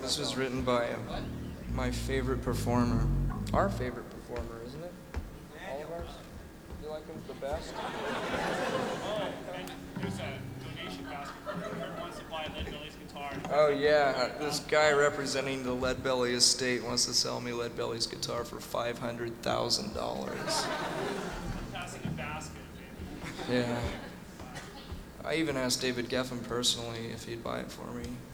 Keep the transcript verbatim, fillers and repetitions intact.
This was written by uh, my favorite performer. Our favorite performer, isn't it? All of ours? You like him the best? Oh, and there's a donation basket for whoever wants to buy Lead Belly's guitar. Oh yeah, this guy representing the Lead Belly estate wants to sell me Lead Belly's guitar for five hundred thousand dollars. Passing a basket, baby. Yeah. I even asked David Geffen personally if he'd buy it for me.